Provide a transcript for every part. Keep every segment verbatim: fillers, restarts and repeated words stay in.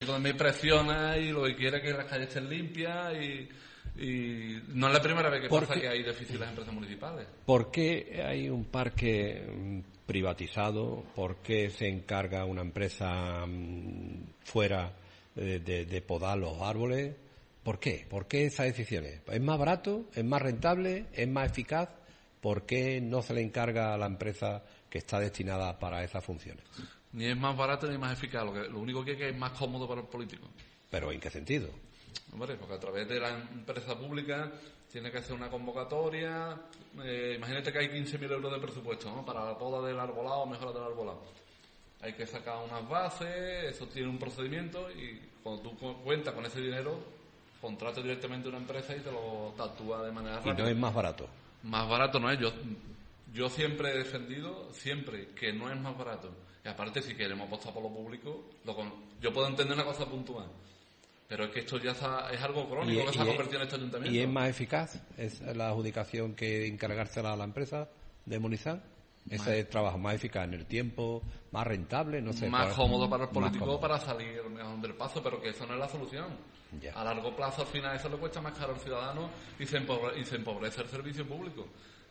me presiona y lo que quiere es que las calles estén limpias y, y no es la primera vez que pasa que hay déficit en las empresas municipales. ¿Por qué hay un parque privatizado? ¿Por qué se encarga una empresa fuera de, de, de podar los árboles? ¿Por qué? ¿Por qué esas decisiones? ¿Es más barato? ¿Es más rentable? ¿Es más eficaz? ¿Por qué no se le encarga a la empresa que está destinada para esas funciones? Ni es más barato ni más eficaz. Lo, que, lo único que es que es más cómodo para el político. ¿Pero en qué sentido? Hombre, porque a través de la empresa pública tiene que hacer una convocatoria. Eh, imagínate que hay quince mil euros de presupuesto, ¿no? Para la poda del arbolado o mejora del arbolado. Hay que sacar unas bases, eso tiene un procedimiento y cuando tú cuentas con ese dinero, contratas directamente una empresa y te lo tatúa de manera rápida. ¿Y no es más barato? Más barato no es. Yo, yo siempre he defendido, siempre, que no es más barato. Y aparte, si queremos apostar por lo público, lo con... yo puedo entender una cosa puntual. Pero es que esto ya está, es algo crónico y, que se ha convertido en este ayuntamiento. ¿Y es más eficaz? ¿Es la adjudicación que encargársela a la empresa de Monizán? Ese es trabajo más eficaz en el tiempo, más rentable, no sé. Más para... cómodo para el político para salir mejor del paso, pero que eso no es la solución. Ya. A largo plazo, al final, eso le cuesta más caro al ciudadano y se, empobre, y se empobrece el servicio público.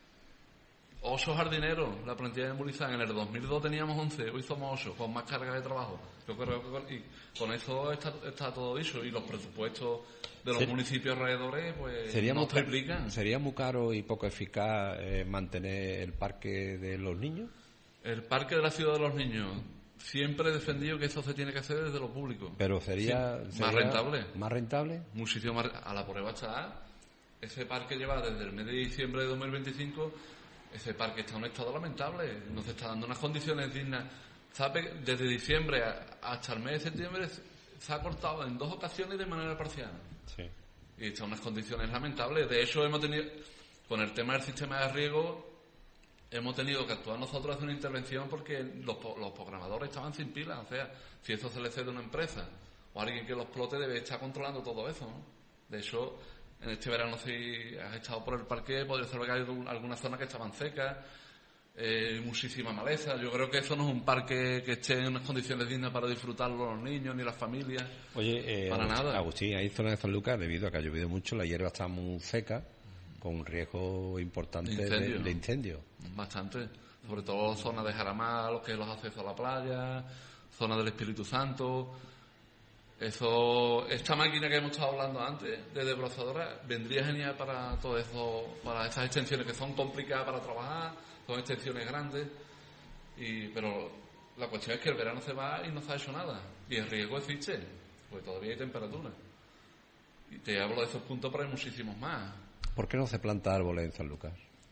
Ocho jardineros, la plantilla de Monizán, en el dos mil dos teníamos once, hoy somos ocho, con más carga de trabajo. Yo creo que con, y con eso está, está todo dicho, y los presupuestos de los ¿Sí? municipios alrededores pues ¿Sería no muy triplican. ¿Sería muy caro y poco eficaz eh, mantener el parque de los niños? El parque de la ciudad de los niños, siempre he defendido que eso se tiene que hacer desde lo público. Pero sería, sí, sería más rentable. ¿Más rentable? Muchísimo más. A la prueba está, ese parque lleva desde el mes de diciembre de dos mil veinticinco, ese parque está en un estado lamentable, no se está dando unas condiciones dignas. ¿Sabe? Desde diciembre hasta el mes de septiembre se ha cortado en dos ocasiones de manera parcial. Sí. Y está en unas condiciones lamentables. De hecho, hemos tenido, con el tema del sistema de riego, hemos tenido que actuar nosotros hacer una intervención porque los, los programadores estaban sin pilas. O sea, si eso se le cede a una empresa o a alguien que lo explote, debe estar controlando todo eso, ¿no? De hecho, en este verano, si has estado por el parque, podría ser que hay algunas zonas que estaban secas, eh, muchísima maleza. Yo creo que eso no es un parque que esté en unas condiciones dignas para disfrutarlo los niños ni las familias. Oye, eh, para Agustín, nada. Agustín, hay zonas de San Lucas, debido a que ha llovido mucho, la hierba está muy seca, con un riesgo importante de incendio. De, de incendio. Bastante. Sobre todo zonas de Jaramá, los que es los accesos a la playa, zonas del Espíritu Santo. Eso, esta máquina que hemos estado hablando antes, de desbrozadora, vendría genial para todo eso, para esas extensiones que son complicadas para trabajar, son extensiones grandes, y, pero la cuestión es que el verano se va y no se ha hecho nada, y el riesgo existe, pues todavía hay temperatura. Y te hablo de esos puntos, pero hay muchísimos más. ¿Por qué no se planta árboles en San Lucas?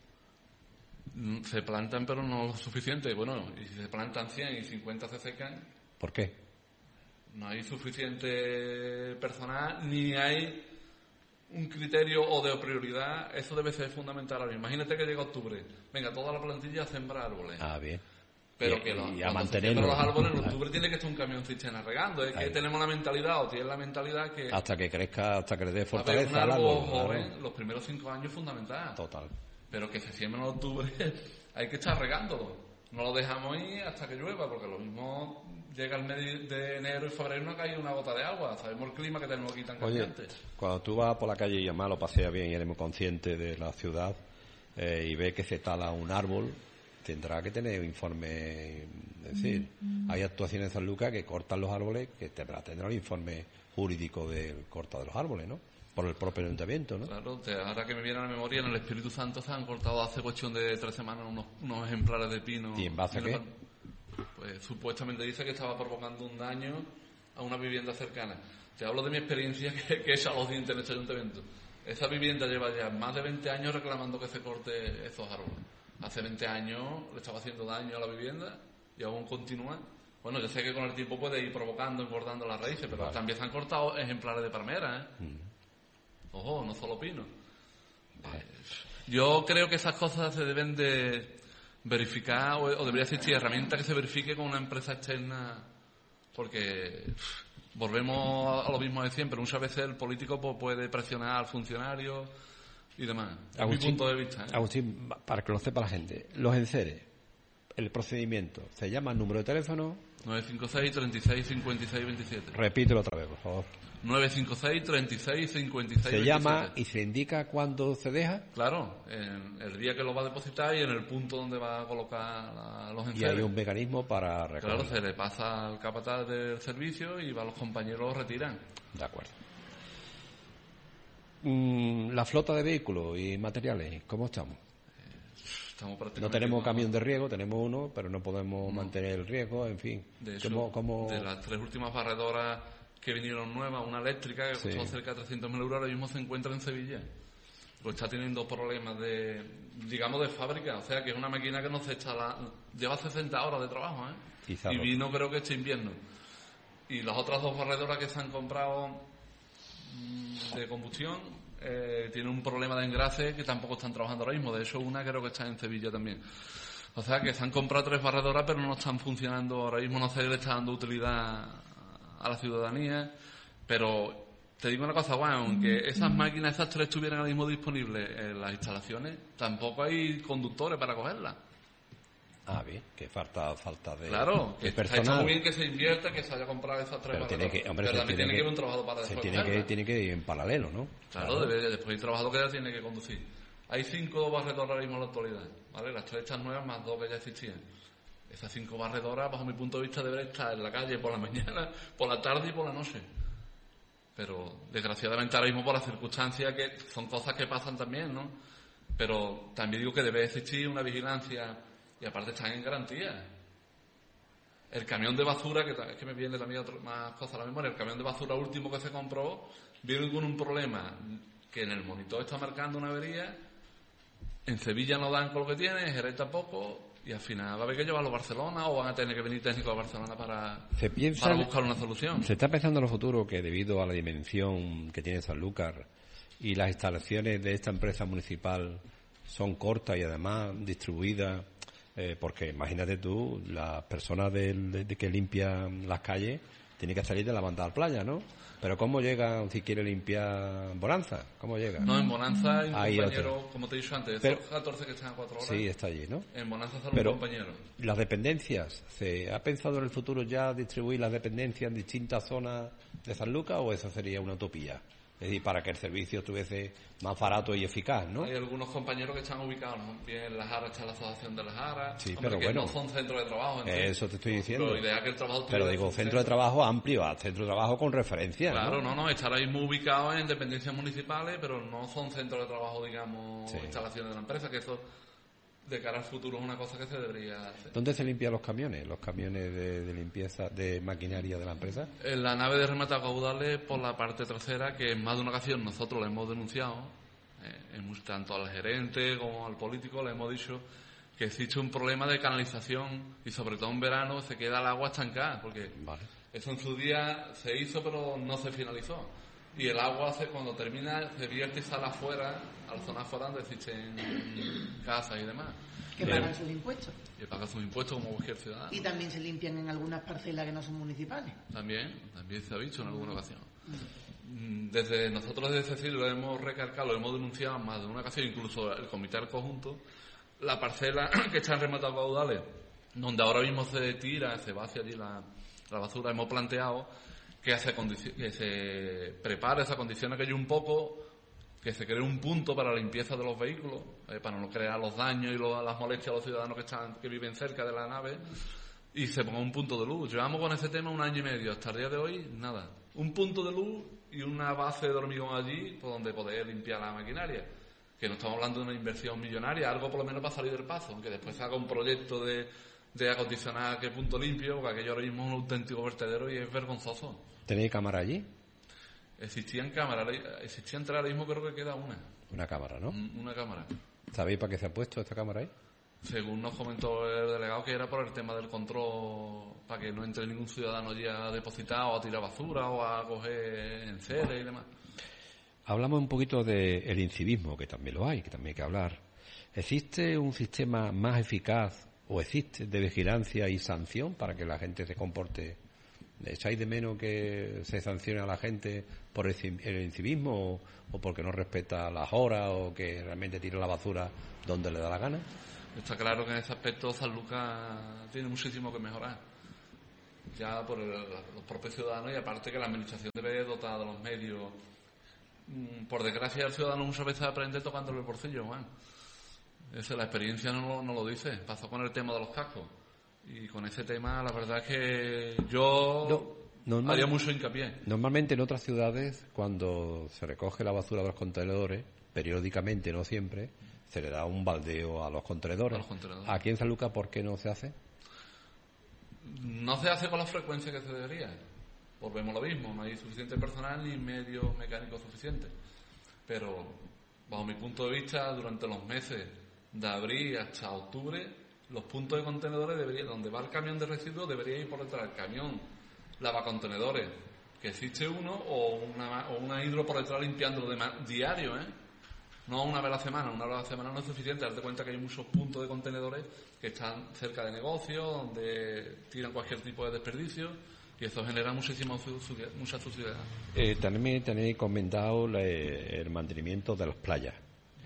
Se plantan, pero no lo suficiente. Bueno, y si se plantan cien y cincuenta se secan. ¿Por qué? No hay suficiente personal, ni hay un criterio o de prioridad. Eso debe ser fundamental ahora. Imagínate que llega octubre. Venga, toda la plantilla a sembrar árboles. Ah, bien. Pero y, que los, y a mantenerlos. los árboles en octubre tiene que estar un camión cisterna regando. Es Ahí. que tenemos la mentalidad, o tienen la mentalidad que... Hasta que crezca, hasta que le dé a ver, fortaleza un al árbol árbol. joven, Claro. los primeros cinco años es fundamental. Total. Pero que se siembra en octubre, hay que estar regándolo. No lo dejamos ahí hasta que llueva, porque lo mismo llega el mes de enero y febrero y no ha caído una gota de agua. Sabemos el clima que tenemos aquí tan cambiante. Oye, cuando tú vas por la calle y además lo paseas bien y eres muy consciente de la ciudad eh, y ves que se tala un árbol, tendrá que tener informe. Es decir, mm-hmm. hay actuaciones en San Lucas que cortan los árboles, que tendrá, tendrá un informe jurídico del corta de los árboles, ¿no? Por el propio ayuntamiento, ¿no? Claro, te, ahora que me viene a la memoria, en el Espíritu Santo se han cortado hace cuestión de tres semanas unos, unos ejemplares de pino. ¿Y en base a qué? Pues supuestamente dice que estaba provocando un daño a una vivienda cercana. Te hablo de mi experiencia que, que es a los dientes en este ayuntamiento. Esa vivienda lleva ya más de veinte años reclamando que se corte esos árboles. Hace veinte años le estaba haciendo daño a la vivienda y aún continúa. Bueno, yo sé que con el tiempo puede ir provocando, engordando las raíces, pero vale. También se han cortado ejemplares de palmera, ¿eh? Mm. Ojo, no solo pino. Vale. Yo creo que esas cosas se deben de verificar o, o debería existir herramienta que se verifique con una empresa externa, porque pff, volvemos a lo mismo de siempre. Muchas veces el político pues, puede presionar al funcionario y demás. Es mi punto de vista. ¿eh? Agustín, para que lo sepa la gente, los enseres, el procedimiento, se llama el número de teléfono, nueve cinco seis, treinta y seis, cincuenta y seis, veintisiete. Repítelo otra vez, por favor. nueve cinco seis, treinta y seis, cincuenta y seis, Se veintisiete. llama y se indica cuándo se deja. Claro, en el día que lo va a depositar y en el punto donde va a colocar la, los enseres. Y hay un mecanismo para recoger. Claro, se le pasa al capataz del servicio y va, los compañeros lo retiran. De acuerdo. Mm, la flota de vehículos y materiales, ¿cómo estamos? Estamos prácticamente No tenemos como... camión de riego, tenemos uno, pero no podemos no. mantener el riego, en fin. De hecho, ¿Cómo, cómo... de las tres últimas barredoras que vinieron nuevas, una eléctrica que sí. costó cerca de trescientos mil euros, ahora mismo se encuentra en Sevilla. Pues está teniendo problemas de, digamos, de fábrica. O sea, que es una máquina que no se echa la... Lleva sesenta horas de trabajo, ¿eh? Quizá y no. vino creo que este invierno. Y las otras dos barredoras que se han comprado de combustión eh, tienen un problema de engrase que tampoco están trabajando ahora mismo. De hecho, una creo que está en Sevilla también. O sea, que se han comprado tres barredoras, pero no están funcionando ahora mismo. No se le está dando utilidad a la ciudadanía. Pero te digo una cosa, bueno, aunque esas máquinas, esas tres estuvieran ahora mismo disponibles en las instalaciones, tampoco hay conductores para cogerlas. Ah, bien, que falta falta de Claro, de que personal. está muy bien que se invierta, que se haya comprado esas tres pero tiene que, hombre, pero se también tiene tiene que que haber un trabajador para se después tiene que, cogerla. tiene que ir en paralelo, ¿no? Claro, claro. Debe, después del trabajador que ya tiene que conducir. Hay cinco barredoras ahora mismo en la actualidad, ¿vale? Las tres están nuevas más dos que ya existían. Esas cinco barredoras, bajo mi punto de vista, deben estar en la calle por la mañana, por la tarde y por la noche. Pero, desgraciadamente, ahora mismo por las circunstancias, que son cosas que pasan también, ¿no? Pero también digo que debe existir una vigilancia y aparte están en garantía. El camión de basura, que es que me viene también otro, más cosas a la memoria, el camión de basura último que se compró, viene con un problema que en el monitor está marcando una avería, en Sevilla no dan con lo que tiene, en Jerez tampoco, y al final va a haber que llevarlo a Barcelona o van a tener que venir técnicos a Barcelona para, se piensa, para buscar una solución. Se está pensando en el futuro que debido a la dimensión que tiene Sanlúcar y las instalaciones de esta empresa municipal son cortas y además distribuidas, eh, porque imagínate tú, las personas de, de, de que limpian las calles tienen que salir de la banda de la playa, ¿no? Pero ¿cómo llegan si quiere limpiar Bonanza? ¿Cómo llegan? No, en Bonanza hay un hay compañero, otro. Como te he dicho antes, Pero, esos catorce que están a cuatro horas. Sí, está allí, ¿no? En Bonanza sale Pero un compañero. Las dependencias, ¿se ha pensado en el futuro ya distribuir las dependencias en distintas zonas de Sanlúcar o eso sería una utopía? Es decir, para que el servicio estuviese más barato y eficaz, ¿no? Hay algunos compañeros que están ubicados, ¿no? Bien, en Las Aras está la asociación de Las Aras. Sí, Hombre, pero que bueno. no son centros de trabajo. ¿entiendes? Eso te estoy diciendo. Pero idea que el trabajo Pero digo, centro de trabajo amplio, a centro de trabajo con referencia, Claro, ¿no? no, no, están ahí muy ubicados en dependencias municipales, pero no son centros de trabajo, digamos, Sí. instalaciones de la empresa, que eso de cara al futuro es una cosa que se debería hacer. ¿Dónde se limpian los camiones? Los camiones de, de limpieza de maquinaria de la empresa. En la nave de remate caudales por la parte trasera, que en más de una ocasión nosotros la hemos denunciado, eh, en, tanto al gerente como al político le hemos dicho que existe un problema de canalización y sobre todo en verano se queda el agua estancada, porque Vale. eso en su día se hizo pero no se finalizó. Y el agua, se, cuando termina, se vierte y sale afuera, a la zona afuera donde existen casas y demás. Que pagan sus impuestos. Que pagan sus impuestos como cualquier ciudadano. Y también se limpian en algunas parcelas que no son municipales. También, también se ha visto en alguna ocasión. Desde nosotros desde Cecil lo hemos recalcado, lo hemos denunciado más de una ocasión, incluso el comité del conjunto, la parcela que está en rematados caudales, donde ahora mismo se tira, se va hacia allí la, la basura, hemos planteado que se, que se prepare, se acondicione aquello un poco, que se cree un punto para la limpieza de los vehículos, eh, para no crear los daños y lo, las molestias a los ciudadanos que están que viven cerca de la nave, y se ponga un punto de luz. Llevamos con ese tema un año y medio, hasta el día de hoy, nada. Un punto de luz y una base de hormigón allí, por donde poder limpiar la maquinaria. Que no estamos hablando de una inversión millonaria, algo por lo menos para salir del paso, aunque después se haga un proyecto de, de acondicionar aquel punto limpio, porque aquello ahora mismo es un auténtico vertedero y es vergonzoso. ¿Tenéis cámara allí? Existían cámaras, existían tres, ahora mismo creo que queda una. Una cámara, ¿no? Una cámara. ¿Sabéis para qué se ha puesto esta cámara ahí? Según nos comentó el delegado, que era por el tema del control, para que no entre ningún ciudadano allí a depositar o a tirar basura o a coger enseres y demás. Hablamos un poquito del incivismo, que también lo hay, que también hay que hablar. ¿Existe un sistema más eficaz o existe de vigilancia y sanción para que la gente se comporte? ¿Echáis de menos que se sancione a la gente por el incivismo o, o porque no respeta las horas o que realmente tira la basura donde le da la gana? Está claro que en ese aspecto Sanlúcar tiene muchísimo que mejorar. ya por el, los propios ciudadanos, y aparte que la administración debe dotar de los medios. Por desgracia, el ciudadano muchas veces aprende tocándole el bolsillo, Juan. Esa, la experiencia no lo, no lo dice. Pasó con el tema de los cascos. Y con ese tema, la verdad es que yo no, normal, haría mucho hincapié. Normalmente en otras ciudades, cuando se recoge la basura de los contenedores, periódicamente, no siempre, se le da un baldeo a los contenedores. A los contenedores. Aquí en San Lucas, ¿por qué no se hace? No se hace con la frecuencia que se debería. Volvemos a lo mismo, no hay suficiente personal ni medios mecánicos suficientes. Pero, bajo mi punto de vista, durante los meses de abril hasta octubre, los puntos de contenedores deberían, donde va el camión de residuos, debería ir por detrás el camión lavacontenedores, que existe uno, o una, o una hidro por detrás limpiándolo de ma- diario, ¿eh? No una vez a la semana, una vez a la semana no es suficiente. Darte cuenta que hay muchos puntos de contenedores que están cerca de negocios, donde tiran cualquier tipo de desperdicio, y eso genera muchísima suciedad, mucha suciedad. Eh, también tenéis comentado la, el mantenimiento de las playas.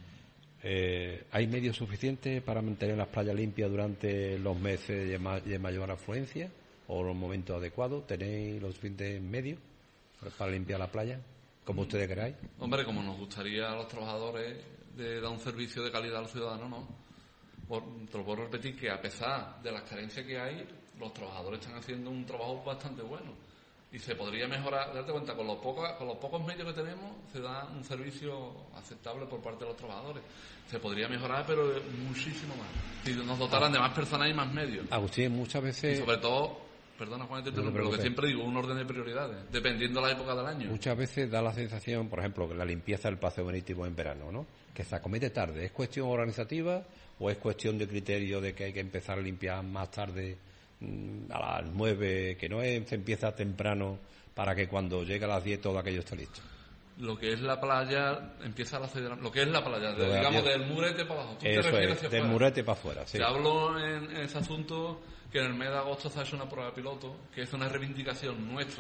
Eh, ¿Hay medios suficientes para mantener las playas limpias durante los meses de, ma- de mayor afluencia o los momentos adecuados? ¿Tenéis los suficientes medios para limpiar la playa, como ustedes queráis? Hombre, como nos gustaría a los trabajadores de dar un servicio de calidad a los ciudadanos, ¿no? Por, te lo puedo repetir que a pesar de las carencias que hay, los trabajadores están haciendo un trabajo bastante bueno. Y se podría mejorar, date cuenta, con los pocos, con los pocos medios que tenemos, se da un servicio aceptable por parte de los trabajadores. Se podría mejorar, pero muchísimo más. Si nos dotaran de más personas y más medios. Agustín, muchas veces... Y sobre todo, perdona Juan, te interrumpo, lo que siempre digo, un orden de prioridades, dependiendo de la época del año. Muchas veces da la sensación, por ejemplo, que la limpieza del paseo marítimo en verano, ¿no? Que se acomete tarde. ¿Es cuestión organizativa o es cuestión de criterio de que hay que empezar a limpiar más tarde, a las nueve, que no es, se empieza temprano para que cuando llegue a las diez todo aquello esté listo? Lo que es la playa empieza a las seis de la... Lo que es la playa, de, Lo de digamos, la- del murete para abajo. ¿Tú te Eso refieres es, hacia del afuera? murete para afuera, sí. Te hablo en, en ese asunto que en el mes de agosto se ha hecho una prueba piloto, que es una reivindicación nuestra,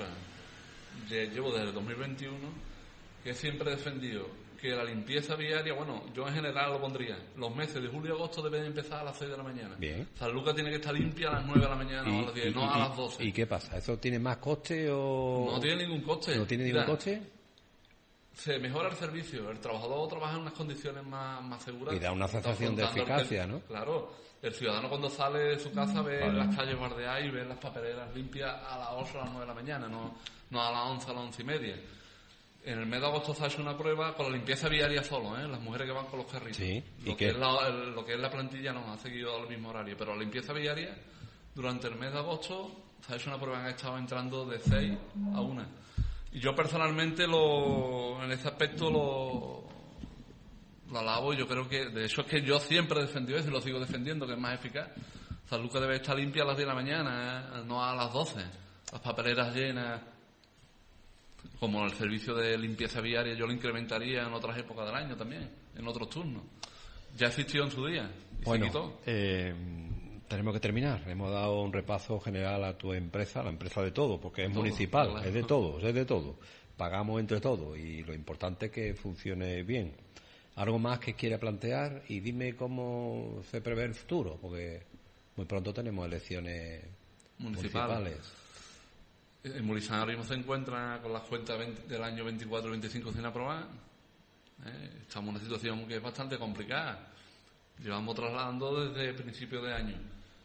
de, llevo desde el dos mil veintiuno, que siempre he defendido que la limpieza viaria, bueno, yo en general lo pondría, los meses de julio y agosto deben empezar a las seis de la mañana. Bien. San Lucas tiene que estar limpia a las nueve de la mañana o a las diez, no a las doce. ¿Y qué pasa? ¿Eso tiene más coste o...? No tiene ningún coste. ¿No tiene Mira, ningún coste? Se mejora el servicio, el trabajador trabaja en unas condiciones más, más seguras. Y da una sensación de Afrontando el- eficacia, ¿no? Claro, el ciudadano cuando sale de su casa ve Vale. las calles bardeadas y ve las papeleras limpias a las ocho o a las nueve de la mañana, no, no a las once, a las once y media. En el mes de agosto se ha hecho una prueba con la limpieza viaria solo, ¿eh? Las mujeres que van con los carritos. Sí, ¿y lo, qué? que es la, el- lo que es la plantilla no ha seguido al mismo horario, pero la limpieza viaria durante el mes de agosto se ha hecho una prueba que ha estado entrando de seis a una. Y yo personalmente lo, en ese aspecto lo, lo alabo, y yo creo que, de hecho es que yo siempre he defendido eso y lo sigo defendiendo, que es más eficaz. San Lucas debe estar limpia a las diez de la mañana, ¿eh? No a las doce. Las papeleras llenas. Como el servicio de limpieza viaria yo lo incrementaría en otras épocas del año también, en otros turnos. Ya existió en su día y Bueno, se quitó. eh, tenemos que terminar. Hemos dado un repaso general a tu empresa, la empresa de todo, porque es Todo, municipal, claro. es de todos, es de todo. Pagamos entre todos y lo importante es que funcione bien. ¿Algo más que quiera plantear? Y dime cómo se prevé el futuro, porque muy pronto tenemos elecciones Municipal. municipales. En Mulizán ahora mismo se encuentra con las cuentas veinte del año veinticuatro veinticinco sin aprobar. ¿eh? Estamos en una situación que es bastante complicada. Llevamos trasladando desde principios de año.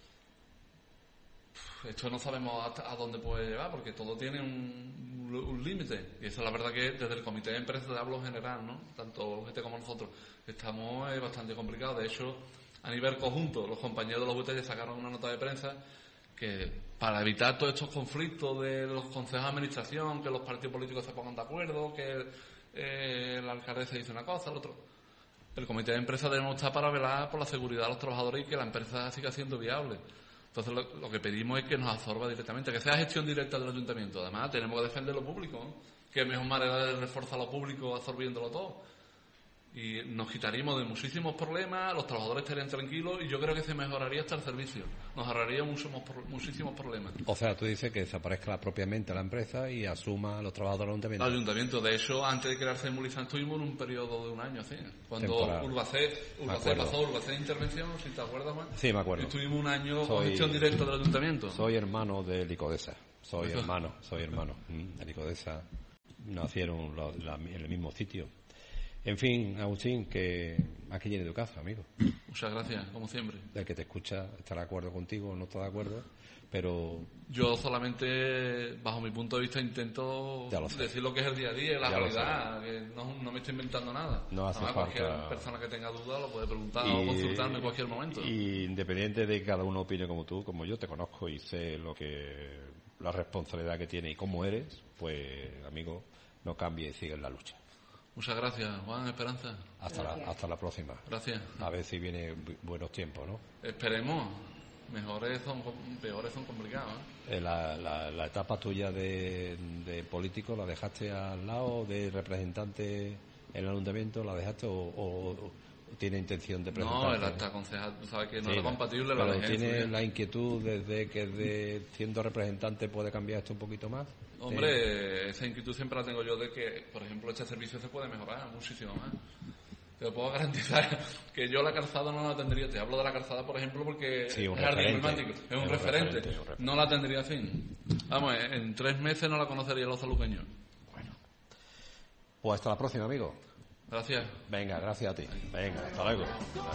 Esto no sabemos hasta a dónde puede llevar, porque todo tiene un, un límite. Y eso es la verdad que desde el comité de empresas de hablo general, ¿no? Tanto U G T como nosotros, estamos eh, bastante complicados. De hecho, a nivel conjunto, los compañeros de los U T L sacaron una nota de prensa que para evitar todos estos conflictos de los consejos de administración, que los partidos políticos se pongan de acuerdo, que eh, la alcaldesa dice una cosa, el otro. El comité de empresa debemos estar para velar por la seguridad de los trabajadores y que la empresa siga siendo viable. Entonces lo, lo que pedimos es que nos absorba directamente, que sea gestión directa del ayuntamiento. Además tenemos que defender lo público, ¿no? Que mejor manera de reforzar lo público absorbiéndolo todo. Y nos quitaríamos de muchísimos problemas, los trabajadores estarían tranquilos y yo creo que se mejoraría hasta el servicio. Nos ahorraría muchísimos, muchísimos problemas. O sea, tú dices que desaparezca propiamente la empresa y asuma los trabajadores del ayuntamiento. El ayuntamiento, de hecho, antes de crearse en Mulizán estuvimos en un periodo de un año así. Cuando Temporal. Urbacet, Urbacet pasó, Urbacet Intervención, si te acuerdas, Juan. Sí, me acuerdo. Estuvimos un año Soy- con gestión directa del ayuntamiento. Soy hermano de Licodesa. Soy hermano, soy hermano. Mm, Eric Odesa nacieron lo- la- en el mismo sitio. En fin, Agustín, que aquí viene tu casa, amigo. Muchas gracias, como siempre. El que te escucha está de acuerdo contigo o no está de acuerdo, pero Yo solamente, bajo mi punto de vista, intento Ya lo sé. decir lo que es el día a día, la Ya lo realidad, que no, no me estoy inventando nada. No hace Además, falta- cualquier persona que tenga duda lo puede preguntar o consultarme en cualquier momento. Y independiente de que cada uno opine como tú, como yo te conozco y sé lo que la responsabilidad que tiene y cómo eres, pues, amigo, no cambie y sigue en la lucha. Muchas gracias, Juan, Esperanza. Hasta la, Gracias. hasta la próxima. Gracias. A ver si vienen bu- buenos tiempos, ¿no? Esperemos. Mejores son, com- peores son complicados. ¿eh? Eh, La, la, la etapa tuya de, de político, ¿la dejaste al lado de representante en el ayuntamiento? ¿La dejaste o, o- o tiene intención de presentarse? No, el acta concejal, tú sabes que no Sí, era compatible, lo pero dejé en su tiene día. la inquietud desde que de, siendo representante puede cambiar esto un poquito más. Hombre, esa inquietud siempre la tengo yo de que, por ejemplo, este servicio se puede mejorar muchísimo más. Te lo puedo garantizar que yo la calzada no la tendría. Te hablo de la calzada, por ejemplo, porque Sí, un es jardín referente. emblemático, es un, Es un referente. referente, es un referente. No la tendría así. Vamos, en en tres meses no la conocerían los saluqueños. Pues hasta la próxima, amigo. Gracias. Venga, gracias a ti. Venga, hasta luego.